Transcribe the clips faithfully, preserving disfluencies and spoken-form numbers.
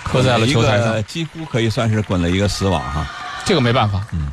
磕在了球台上， 几乎可以算是滚了一个死网哈。 这个没办法。 嗯。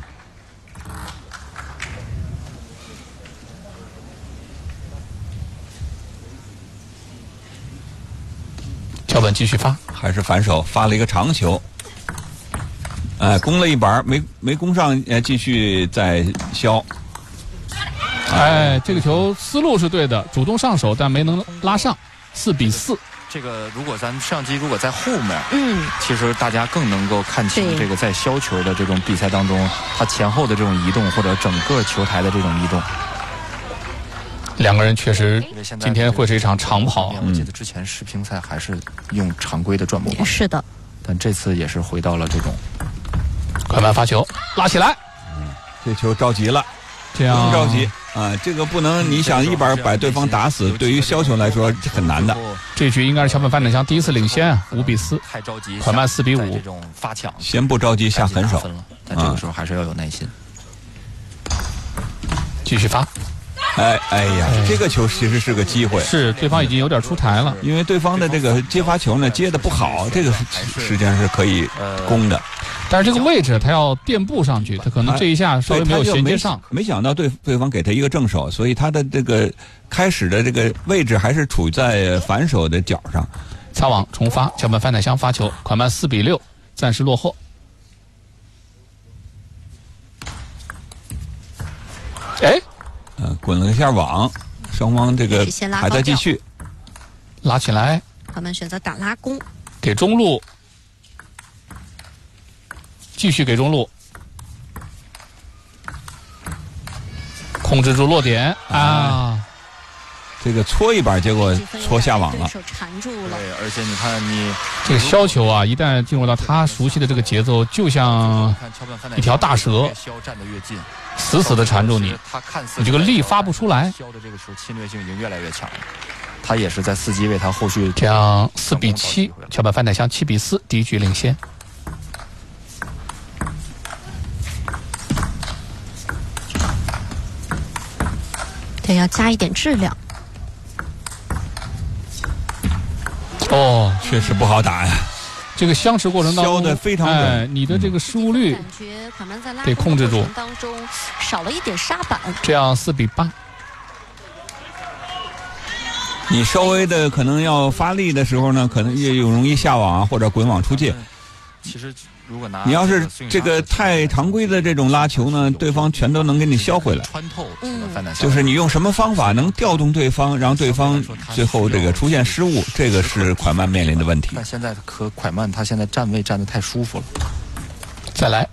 桥本继续发， 还是反手发了一个长球，哎，攻了一板没没攻上，呃，继续再削。 哎，这个球思路是对的，主动上手，但没能拉上，四比四。 这个如果咱们摄像机如果在后面， 嗯， 其实大家更能够看清这个在削球的这种比赛当中，它前后的这种移动或者整个球台的这种移动。 两个人确实今天会是一场长跑。 我记得之前世乒赛还是用常规的转播方式， 是的， 但这次也是回到了这种快慢发球，拉起来， 嗯，这球着急了， 这样不着急啊，这个不能，你想一板把对方打死，对于削球来说很难的。 这局应该是桥本范乃香第一次领先啊，五比四， 太着急， 快慢四比五， 这种发抢， 先不着急下狠手， 但这个时候还是要有耐心。 继续发。 哎哎呀，这个球其实是个机会， 是对方已经有点出台了， 因为对方的这个接发球呢接的不好，这个实际上是可以攻的， 但是这个位置他要垫步上去，他可能这一下稍微没有衔接上， 没想到对对方给他一个正手，所以他的这个开始的这个位置还是处在反手的脚上。 擦网重发，桥本范乃香发球，快慢四比六，暂时落后。哎。 呃，滚了一下网，双方这个还在继续拉起来。 快慢选择打拉弓， 给中路，继续给中路，控制住落点啊！ 这个搓一板，结果搓下网了， 手缠住了。 对，而且你看你这个削球啊，一旦进入到他熟悉的这个节奏，就像一条大蛇，死死的缠住你，你这个力发不出来。 削的这个球侵略性已经越来越强了，他也是在伺机为他后续。 这样四比七，桥本范乃香七比四，第一局领先。 对，要加一点质量。 哦， 确实不好打呀。 这个相持过程当中， 削的非常准， 哎，你的这个失误率感觉快慢在拉得控制住， 当中少了一点沙板。 这样四比八， 你稍微的可能要发力的时候呢，可能也有容易下网啊，或者滚网出界。 其实如果拿你要是这个太常规的这种拉球呢，对方全都能给你削回来。 穿透， 就是你用什么方法能调动对方，让对方最后这个出现失误，这个是快慢面临的问题。 但现在可快慢他现在站位站得太舒服了。 再来，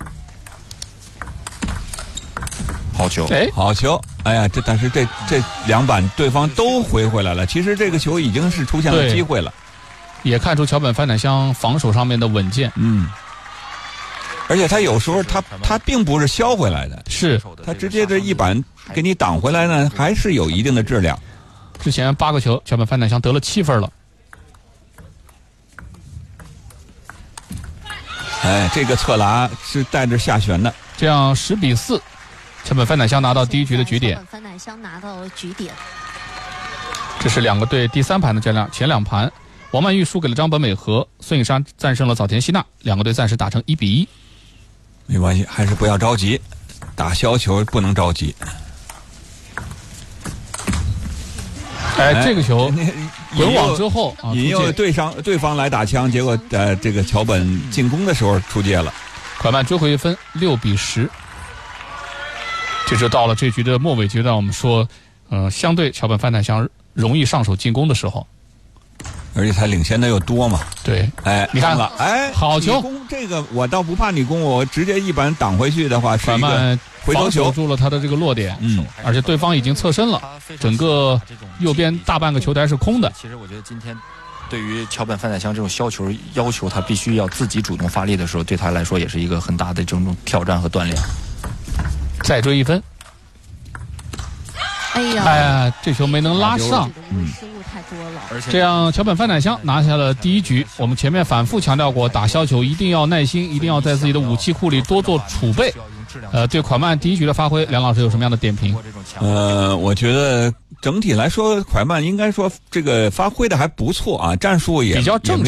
好球， 哎， 好球！哎呀，这但是这这两板对方都回回来了，其实这个球已经是出现了机会了。 也看出桥本范乃香防守上面的稳健， 嗯，而且他有时候他他并不是削回来的， 是他直接这一板给你挡回来呢，还是有一定的质量。 之前八个球，桥本范乃香得了七分了。 哎，这个侧拉是带着下旋的， 这样十比四，桥本范乃香拿到第一局的局点。 桥本范乃香拿到局点。 这是两个队第三盘的较量，前两盘。王曼玉输给了张本美和，孙颖莎战胜了早田希娜，两个队暂时打成一比一。 没关系，还是不要着急，打削球不能着急。 哎，这个球滚网之后啊， 引诱对上对方来打枪，结果呃，这个桥本进攻的时候出界了， 快慢追回一分，六比十。这就到了这局的末尾阶段，我们说，呃，相对桥本范乃香容易上手进攻的时候。 而且他领先的又多嘛， 对， 哎， 你看了，哎， 好球！ 攻这个我倒不怕你攻我，直接一板挡回去的话是一个回头球， 防守住了他的这个落点， 嗯， 而且对方已经侧身了，整个右边大半个球台是空的。 其实我觉得今天对于桥本范乃香这种削球要求他必须要自己主动发力的时候，对他来说也是一个很大的这种挑战和锻炼。 再追一分。 哎呀， 哎呀，这球没能拉上， 嗯，失误太多了。 这样桥本范乃香拿下了第一局。我们前面反复强调过，打削球一定要耐心，一定要在自己的武器库里多做储备。呃，对快慢第一局的发挥，梁老师有什么样的点评？ 呃，我觉得整体来说，快慢应该说这个发挥的还不错啊，战术也比较正常。